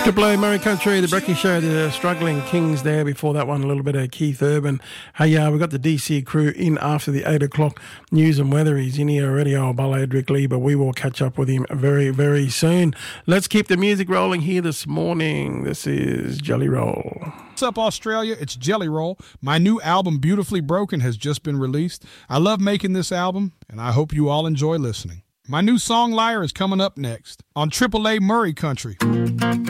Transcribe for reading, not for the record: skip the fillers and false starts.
Triple A Murray Country, the Brekkie Show, the Struggling Kings there. Before that one, a little bit of Keith Urban. Hey, we've got the DC crew in after the 8 o'clock news and weather. He's in here already, Edric Lee, but we will catch up with him very, very soon. Let's keep the music rolling here this morning. This is Jelly Roll. What's up, Australia? It's Jelly Roll. My new album, Beautifully Broken, has just been released. I love making this album, and I hope you all enjoy listening. My new song, Liar, is coming up next on Triple A Murray Country.